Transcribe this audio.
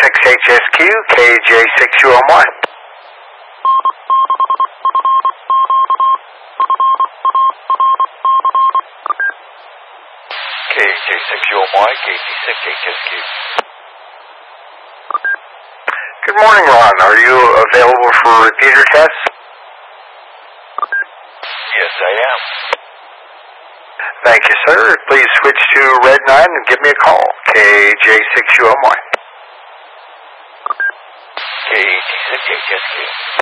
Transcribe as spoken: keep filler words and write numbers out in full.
six H S Q, K J six U M Y. K J six U M Y, K J six H S Q. Good morning, Ron. Are you available for repeater tests? Yes, I am. Thank you, sir. Please switch to Red nine and give me a call, K J six U M Y. K J six H S Q.